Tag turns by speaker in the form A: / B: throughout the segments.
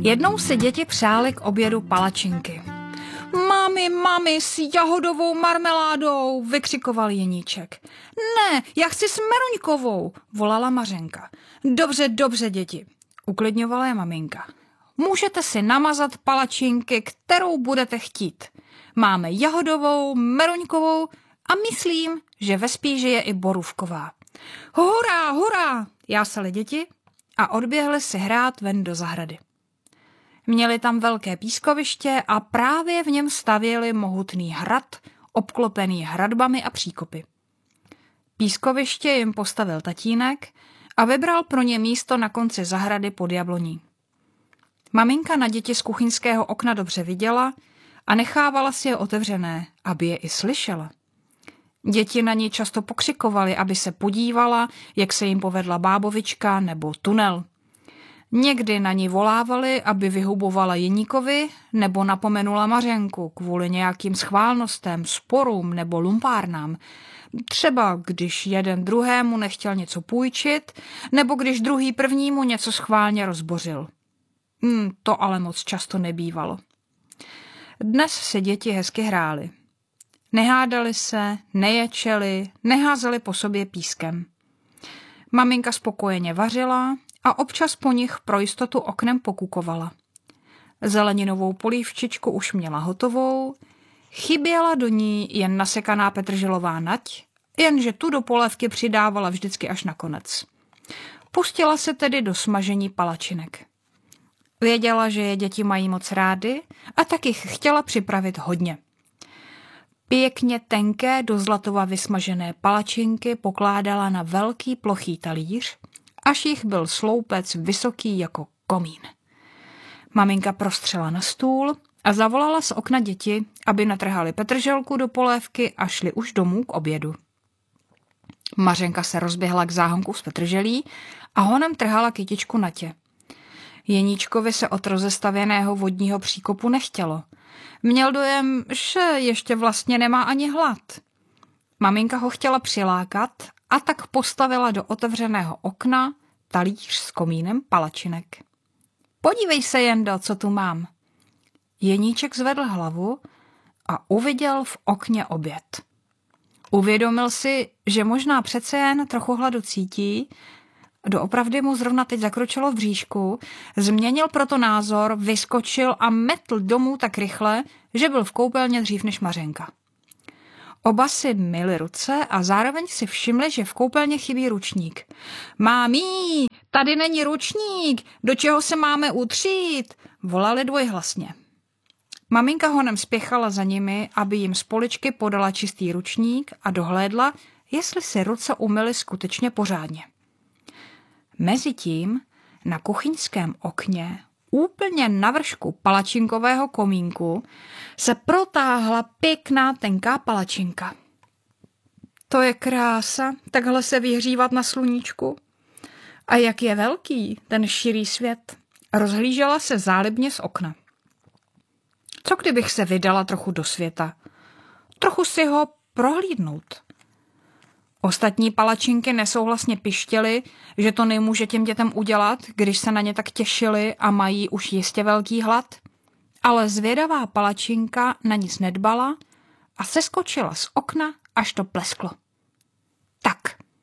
A: Jednou si děti přály k obědu palačinky. Mami, s jahodovou marmeládou, vykřikoval Jeníček. Ne, já chci s meruňkovou, volala Mařenka. Dobře, děti, uklidňovala je maminka. Můžete si namazat palačinky, kterou budete chtít. Máme jahodovou, meruňkovou a myslím, že ve spíži je i borůvková. Hurá, jásali děti a odběhli si hrát ven do zahrady. Měli tam velké pískoviště a právě v něm stavěli mohutný hrad, obklopený hradbami a příkopy. Pískoviště jim postavil tatínek a vybral pro ně místo na konci zahrady pod jabloní. Maminka na děti z kuchyňského okna dobře viděla a nechávala si je otevřené, aby je i slyšela. Děti na ní často pokřikovaly, aby se podívala, jak se jim povedla bábovička nebo tunel. Někdy na ní volávali, aby vyhubovala Jeníkovi nebo napomenula Mařenku kvůli nějakým schválnostem, sporům nebo lumpárnám. Třeba když jeden druhému nechtěl něco půjčit, nebo když druhý prvnímu něco schválně rozbořil. To ale moc často nebývalo. Dnes se děti hezky hrály. Nehádali se, neječeli, neházeli po sobě pískem. Maminka spokojeně vařila a občas po nich pro jistotu oknem pokukovala. Zeleninovou polívčičku už měla hotovou, chyběla do ní jen nasekaná petrželová nať, jenže tu do polévky přidávala vždycky až nakonec. Pustila se tedy do smažení palačinek. Věděla, že je děti mají moc rády a tak jich chtěla připravit hodně. Pěkně tenké do zlatova vysmažené palačinky pokládala na velký plochý talíř, až jich byl sloupec vysoký jako komín. Maminka prostřela na stůl a zavolala z okna děti, aby natrhali petrželku do polévky a šli už domů k obědu. Mařenka se rozběhla k záhonku s petrželí a honem trhala kytičku Natě. Jeníčkovi se od rozestavěného vodního příkopu nechtělo. Měl dojem, že ještě vlastně nemá ani hlad. Maminka ho chtěla přilákat a tak postavila do otevřeného okna talíř s komínem palačinek. Podívej se, Jendo, co tu mám. Jeníček zvedl hlavu a uviděl v okně oběd. Uvědomil si, že možná přece jen trochu hladu cítí, doopravdy mu zrovna teď zakročilo v bříšku, změnil proto názor, vyskočil a metl domů tak rychle, že byl v koupelně dřív než Mařenka. Oba si myli ruce a zároveň si všimli, že v koupelně chybí ručník. Mámí, tady není ručník, do čeho se máme utřít, volali dvojhlasně. Maminka honem spěchala za nimi, aby jim z poličky podala čistý ručník a dohlédla, jestli si ruce umyly skutečně pořádně. Mezitím na kuchyňském okně, úplně na vršku palačinkového komínku, se protáhla pěkná tenká palačinka. To je krása, takhle se vyhřívat na sluníčku. A jak je velký ten širý svět, rozhlížela se zálibně z okna. Co kdybych se vydala trochu do světa? Trochu si ho prohlídnout. Ostatní palačinky nesouhlasně pištěly, že to nemůže těm dětem udělat, když se na ně tak těšili a mají už jistě velký hlad. Ale zvědavá palačinka na nic nedbala a seskočila z okna, až to plesklo. Tak,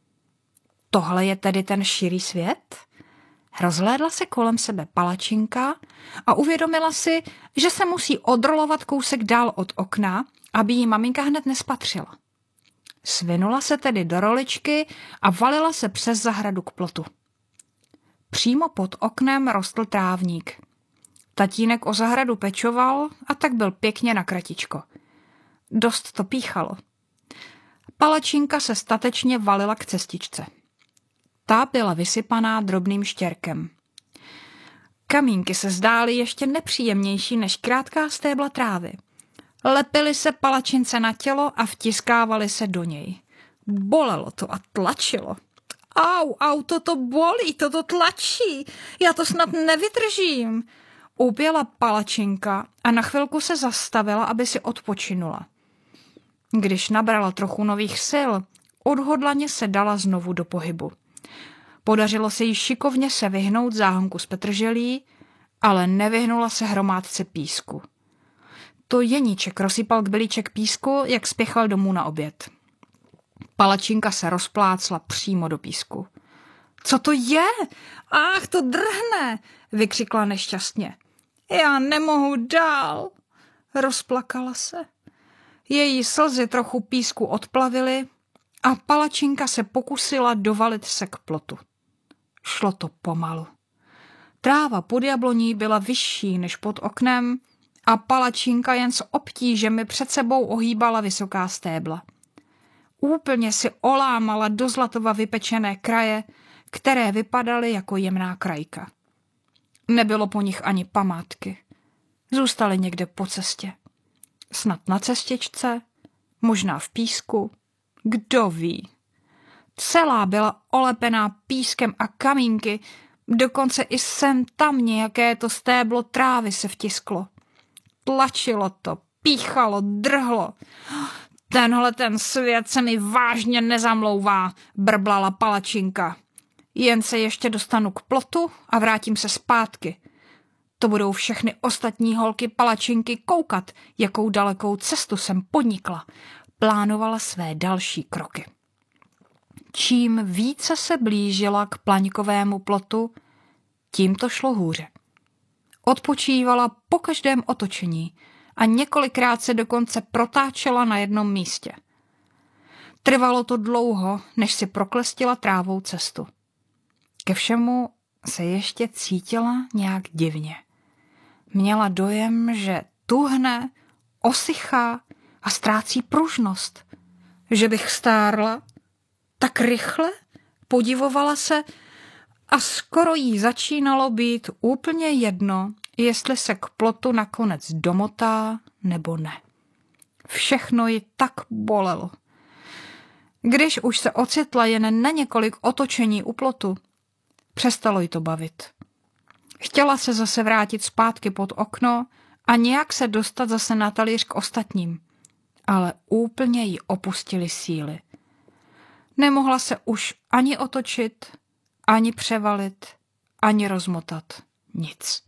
A: tohle je tedy ten širý svět? Rozhlédla se kolem sebe palačinka a uvědomila si, že se musí odrolovat kousek dál od okna, aby jí maminka hned nespatřila. Svinula se tedy do roličky a valila se přes zahradu k plotu. Přímo pod oknem rostl trávník. Tatínek o zahradu pečoval a tak byl pěkně na kratičko. Dost to píchalo. Palačinka se statečně valila k cestičce. Ta byla vysypaná drobným štěrkem. Kamínky se zdály ještě nepříjemnější než krátká stébla trávy. Lepily se palačince na tělo a vtiskávaly se do něj. Bolelo to a tlačilo. Au, toto bolí, toto tlačí, já to snad nevydržím. Uběla palačinka a na chvilku se zastavila, aby si odpočinula. Když nabrala trochu nových sil, odhodlaně se dala znovu do pohybu. Podařilo se jí šikovně se vyhnout záhonku z petrželí ale nevyhnula se hromádce písku. To Jeníček rozsypal kbelíček písku, jak spěchal domů na oběd. Palačinka se rozplácla přímo do písku. Co to je? Ach, to drhne, vykřikla nešťastně. Já nemohu dál, rozplakala se. Její slzy trochu písku odplavily a palačinka se pokusila dovalit se k plotu. Šlo to pomalu. Tráva pod jabloní byla vyšší než pod oknem a palačinka jen s obtížemi před sebou ohýbala vysoká stébla. Úplně si olámala do zlatova vypečené kraje, které vypadaly jako jemná krajka. Nebylo po nich ani památky. Zůstaly někde po cestě. Snad na cestičce, možná v písku, kdo ví. Celá byla olepená pískem a kamínky, dokonce i sem tam nějaké to stéblo trávy se vtisklo. Tlačilo to, píchalo, drhlo. Tenhle ten svět se mi vážně nezamlouvá, brblala palačinka. Jen se ještě dostanu k plotu a vrátím se zpátky. To budou všechny ostatní holky palačinky koukat, jakou dalekou cestu jsem podnikla. Plánovala své další kroky. Čím více se blížila k plaňkovému plotu, tím to šlo hůře. Odpočívala po každém otočení a několikrát se dokonce protáčela na jednom místě. Trvalo to dlouho, než si proklestila trávou cestu. Ke všemu se ještě cítila nějak divně. Měla dojem, že tuhne, osychá a ztrácí pružnost. Že bych stárla tak rychle, podivovala se a skoro jí začínalo být úplně jedno, jestli se k plotu nakonec domotá nebo ne. Všechno ji tak bolelo. Když už se ocitla jen na několik otočení u plotu, přestalo jí to bavit. Chtěla se zase vrátit zpátky pod okno a nějak se dostat zase na talíř k ostatním, ale úplně jí opustily síly. Nemohla se už ani otočit, ani převalit, ani rozmotat. Nic.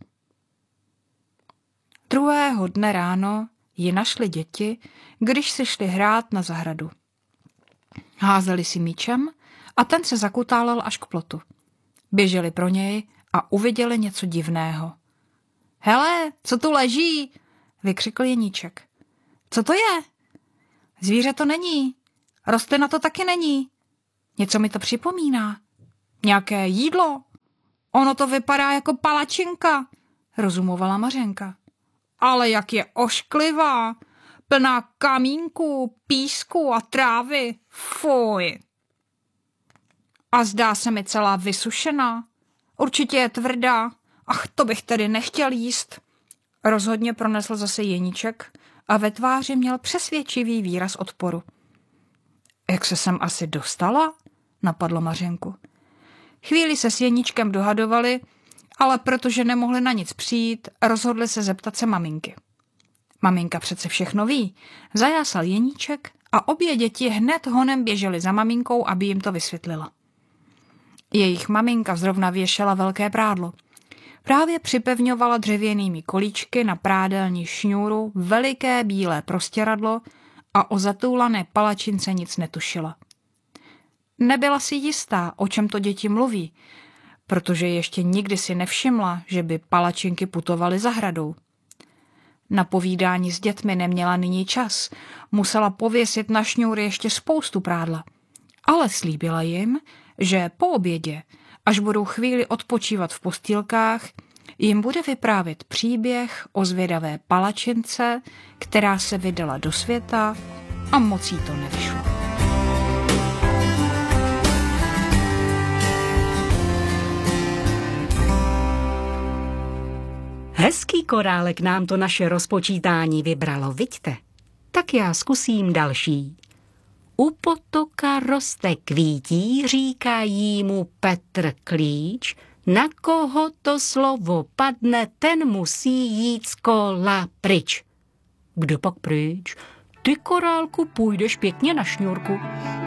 A: Druhého dne ráno ji našli děti, když si šli hrát na zahradu. Házeli si míčem a ten se zakutálel až k plotu. Běželi pro něj a uviděli něco divného. Hele, co tu leží? Vykřikl Jeníček. Co to je? Zvíře to není. Rostlina to taky není. Něco mi to připomíná. Nějaké jídlo. Ono to vypadá jako palačinka, rozumovala Mařenka. Ale jak je ošklivá, plná kamínků, písku a trávy. Fuj. A zdá se mi celá vysušená. Určitě je tvrdá. Ach, to bych tedy nechtěl jíst. Rozhodně pronesl zase Jeníček a ve tváři měl přesvědčivý výraz odporu. Jak se sem asi dostala? Napadlo Mařenku. Chvíli se s Jeníčkem dohadovali, ale protože nemohli na nic přijít, rozhodli se zeptat se maminky. Maminka přece všechno ví. Zajásal Jeníček a obě děti hned honem běžely za maminkou, aby jim to vysvětlila. Jejich maminka zrovna věšela velké prádlo. Právě připevňovala dřevěnými kolíčky na prádelní šňůru veliké bílé prostěradlo a o zatoulané palačince nic netušila. Nebyla si jistá, o čem to děti mluví, protože ještě nikdy si nevšimla, že by palačinky putovaly zahradou. Na povídání s dětmi neměla nyní čas, musela pověsit na šňůry ještě spoustu prádla, ale slíbila jim, že po obědě, až budou chvíli odpočívat v postýlkách, jim bude vyprávět příběh o zvědavé palačince, která se vydala do světa a moc jí to nevyšlo.
B: Hezký korálek nám to naše rozpočítání vybralo, viďte? Tak já zkusím další. U potoka roste kvítí, říkají mu Petr Klíč. Na koho to slovo padne, ten musí jít z kola pryč. Kdo pak pryč? Ty, korálku, půjdeš pěkně na šňůrku.